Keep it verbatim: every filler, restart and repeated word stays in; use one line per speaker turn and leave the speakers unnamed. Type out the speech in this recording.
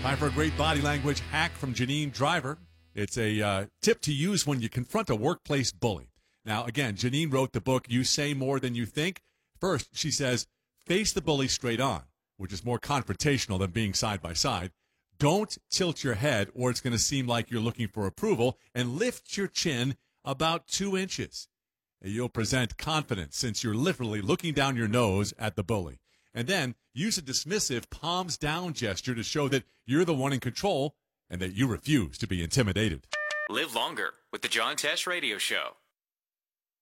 Time for a great body language hack from Janine Driver. It's a uh, tip to use when you confront a workplace bully. Now, again, Janine wrote the book, You Say More Than You Think. First, she says, face the bully straight on, which is more confrontational than being side by side. Don't tilt your head or it's going to seem like you're looking for approval, and lift your chin about two inches. You'll present confidence since you're literally looking down your nose at the bully. And then use a dismissive palms down gesture to show that you're the one in control and that you refuse to be intimidated.
Live longer with the John Tesh Radio Show.